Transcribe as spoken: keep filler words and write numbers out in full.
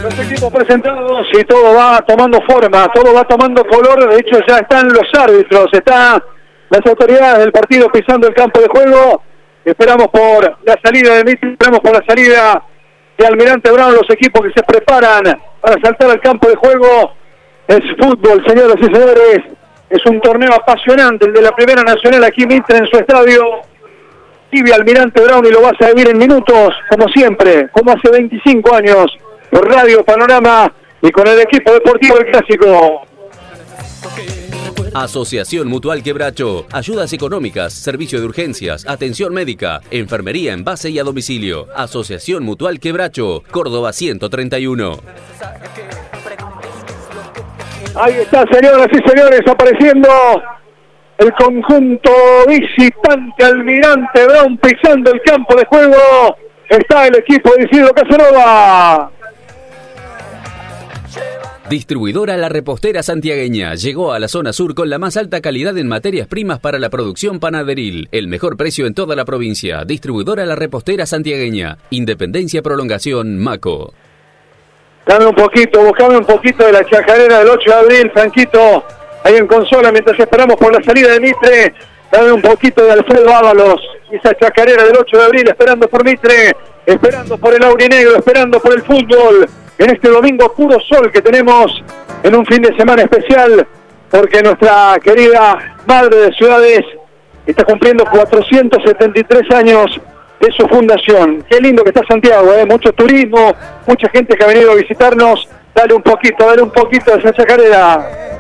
Los equipos presentados y todo va tomando forma, todo va tomando color. De hecho ya están los árbitros, están las autoridades del partido pisando el campo de juego. Esperamos por la salida de Mitre, esperamos por la salida de Almirante Brown, los equipos que se preparan para saltar al campo de juego. Es fútbol, señoras y señores, es un torneo apasionante, el de la Primera Nacional aquí Mitre en su estadio. Vive Almirante Brown y lo vas a vivir en minutos, como siempre, como hace veinticinco años, por Radio Panorama y con el equipo deportivo del Clásico. Asociación Mutual Quebracho. Ayudas económicas, servicio de urgencias, atención médica, enfermería en base y a domicilio. Asociación Mutual Quebracho, Córdoba ciento treinta y uno. Ahí está, señoras y señores, apareciendo el conjunto visitante Almirante Brown pisando el campo de juego. Está el equipo de Isidro Casanova. Distribuidora La Repostera Santiagueña. Llegó a la zona sur con la más alta calidad en materias primas para la producción panaderil. El mejor precio en toda la provincia. Distribuidora La Repostera Santiagueña. Independencia Prolongación Maco. Dame un poquito, buscame un poquito de la chacarera del ocho de abril, Franquito. Ahí en consola, mientras esperamos por la salida de Mitre. Dame un poquito de Alfredo Ábalos. Esa chacarera del ocho de abril, esperando por Mitre. Esperando por el aurinegro, esperando por el fútbol. En este domingo puro sol que tenemos en un fin de semana especial, porque nuestra querida madre de ciudades está cumpliendo cuatrocientos setenta y tres años de su fundación. Qué lindo que está Santiago, ¿eh? Mucho turismo, mucha gente que ha venido a visitarnos. Dale un poquito, dale un poquito de esa chacarera.